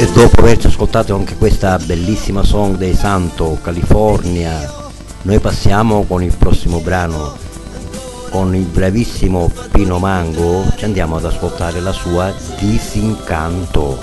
E dopo averci ascoltato anche questa bellissima song dei Santo, California, noi passiamo con il prossimo brano, con il bravissimo Pino Mango, ci andiamo ad ascoltare la sua Disincanto.